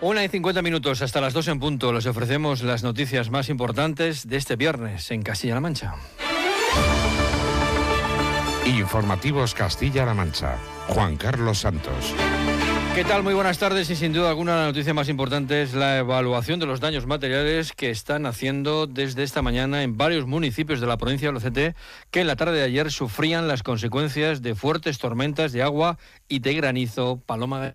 1:50 hasta las 2 en punto. Les ofrecemos las noticias más importantes de este viernes en Castilla-La Mancha. Informativos Castilla-La Mancha. Juan Carlos Santos. ¿Qué tal? Muy buenas tardes y sin duda alguna la noticia más importante es la evaluación de los daños materiales que están haciendo desde esta mañana en varios municipios de la provincia de Albacete que en la tarde de ayer sufrían las consecuencias de fuertes tormentas de agua y de granizo. Paloma.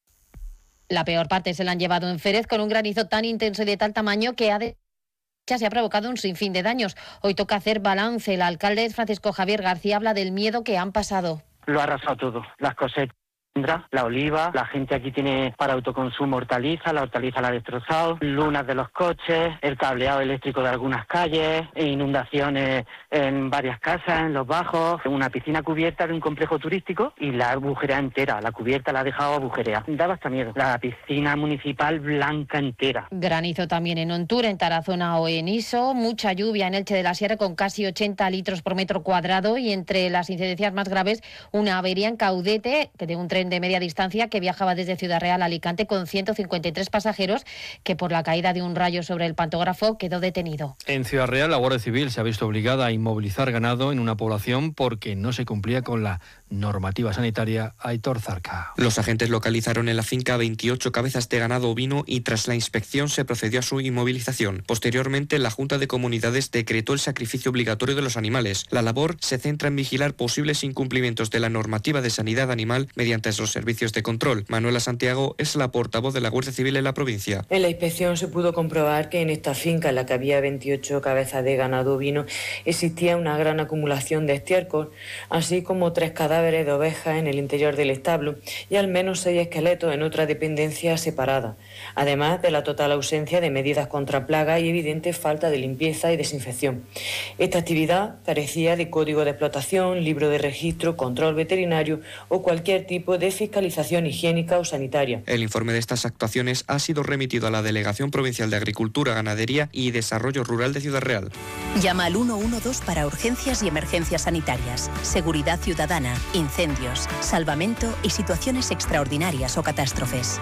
La peor parte se la han llevado en Férez con un granizo tan intenso y de tal tamaño que se ha provocado un sinfín de daños. Hoy toca hacer balance. El alcalde Francisco Javier García habla del miedo que han pasado. Lo ha arrasado todo, las cosechas. La oliva, la gente aquí tiene para autoconsumo hortaliza, la hortaliza la ha destrozado, lunas de los coches, el cableado eléctrico de algunas calles, inundaciones en varias casas, en los bajos, una piscina cubierta de un complejo turístico y la agujerea entera, la cubierta la ha dejado agujerea. Daba hasta miedo. La piscina municipal blanca entera. Granizo también en Ontura, en Tarazona o en Iso, mucha lluvia en Elche de la Sierra con casi 80 litros por metro cuadrado y entre las incidencias más graves una avería en Caudete de un tren de media distancia que viajaba desde Ciudad Real a Alicante con 153 pasajeros que por la caída de un rayo sobre el pantógrafo quedó detenido. En Ciudad Real la Guardia Civil se ha visto obligada a inmovilizar ganado en una población porque no se cumplía con la normativa sanitaria. Aitor Zarca. Los agentes localizaron en la finca 28 cabezas de ganado ovino y tras la inspección se procedió a su inmovilización. Posteriormente, la Junta de Comunidades decretó el sacrificio obligatorio de los animales. La labor se centra en vigilar posibles incumplimientos de la normativa de sanidad animal mediante los servicios de control. Manuela Santiago es la portavoz de la Guardia Civil en la provincia. En la inspección se pudo comprobar que en esta finca, en la que había 28 cabezas de ganado ovino, existía una gran acumulación de estiércol, así como 3 cadáveres de ovejas en el interior del establo y al menos 6 esqueletos en otra dependencia separada, además de la total ausencia de medidas contra plagas y evidente falta de limpieza y desinfección. Esta actividad carecía de código de explotación, libro de registro, control veterinario o cualquier tipo de fiscalización higiénica o sanitaria. El informe de estas actuaciones ha sido remitido a la Delegación Provincial de Agricultura, Ganadería y Desarrollo Rural de Ciudad Real. Llama al 112 para urgencias y emergencias sanitarias, seguridad ciudadana, incendios, salvamento y situaciones extraordinarias o catástrofes.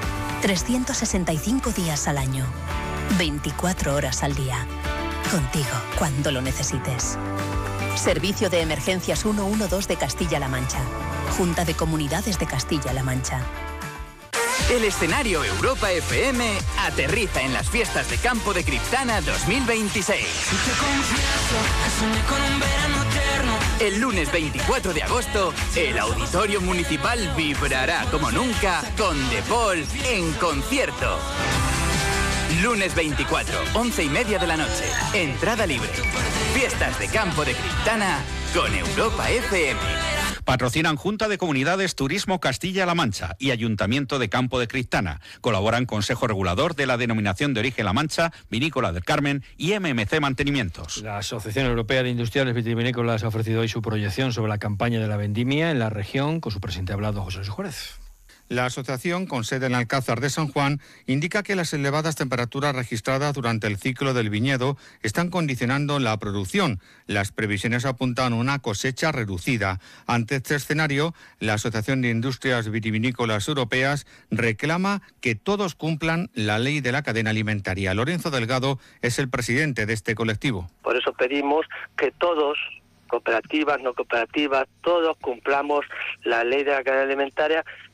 365 días al año, 24 horas al día. Contigo cuando lo necesites. Servicio de Emergencias 112 de Castilla-La Mancha. Junta de Comunidades de Castilla-La Mancha. El escenario Europa FM aterriza en las fiestas de campo de Criptana 2026. El lunes 24 de agosto, el Auditorio Municipal vibrará como nunca con The Paul en concierto. Lunes 24, 11:30 de la noche. Entrada libre. Fiestas de campo de Criptana con Europa FM. Patrocinan Junta de Comunidades Turismo Castilla-La Mancha y Ayuntamiento de Campo de Criptana. Colaboran Consejo Regulador de la Denominación de Origen La Mancha, Vinícola del Carmen y MMC Mantenimientos. La Asociación Europea de Industriales Vitivinícolas ha ofrecido hoy su proyección sobre la campaña de la vendimia en la región. Con su presidente ha hablado José Luis Juárez. La asociación, con sede en Alcázar de San Juan, indica que las elevadas temperaturas registradas durante el ciclo del viñedo están condicionando la producción. Las previsiones apuntan a una cosecha reducida. Ante este escenario, la Asociación de Industrias Vitivinícolas Europeas reclama que todos cumplan la ley de la cadena alimentaria. Lorenzo Delgado es el presidente de este colectivo. Por eso pedimos que todos, cooperativas, no cooperativas, todos cumplamos la ley de la cadena alimentaria